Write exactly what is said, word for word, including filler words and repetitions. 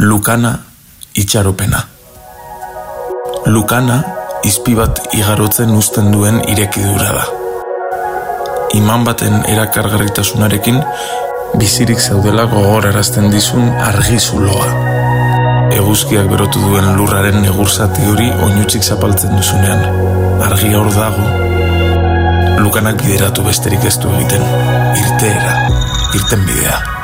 Lukana itxaropena. Lukana izpi bat igarotzen uzten duen irekidura da. Iman baten erakargarritasunarekin bizirik zaudela gogorarazten dizun argizuloa. Eguzkiak berotu duen lurraren negurzati hori oinutsik zapaltzen duzunean. Argia hor dago. Lukanak bideratu besterik ez du egiten. Irteera, irten bidea.